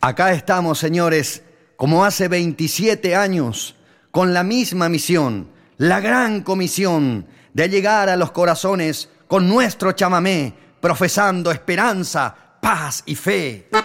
Acá estamos, señores, como hace 27 años, con la misma misión, la gran comisión de llegar a los corazones con nuestro chamamé, profesando esperanza, paz y fe.